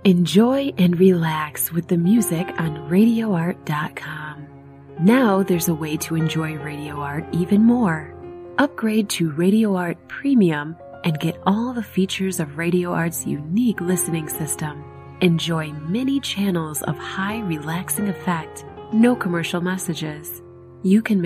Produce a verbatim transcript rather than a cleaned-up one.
Enjoy and relax with the music on radio art dot com. Now there's a way to enjoy Radio Art even more. Upgrade to Radio Art Premium and get all the features of Radio Art's unique listening system. Enjoy many channels of high relaxing effect, no commercial messages. You can